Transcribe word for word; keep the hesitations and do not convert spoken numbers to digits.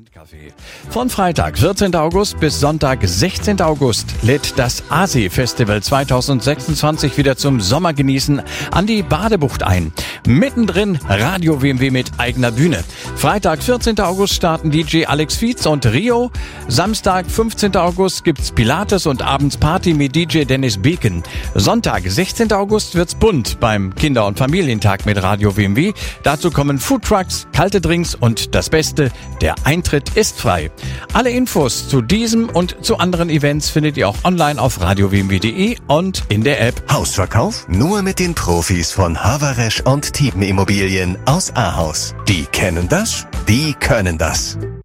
Strandcafé. Von Freitag, vierzehnten August bis Sonntag, sechzehnten August lädt das Aasee-Festival zweitausendsechsundzwanzig wieder zum Sommergenießen an die Badebucht ein. Mittendrin Radio W M W mit eigener Bühne. Freitag, vierzehnten August starten D J Alex Fietz und Rio. Samstag, fünfzehnten August gibt's Pilates und abends Party mit D J Dennis Beacon. Sonntag, sechzehnten August wird's bunt beim Kinder- und Familientag mit Radio W M W. Dazu kommen Foodtrucks, kalte Drinks und das Beste, der Eintritt ist frei. Alle Infos zu diesem und zu anderen Events findet ihr auch online auf radio w m w punkt d e und in der App. Hausverkauf? Nur mit den Profis von Havaresch und Team Immobilien aus Ahaus. Die kennen das, die können das.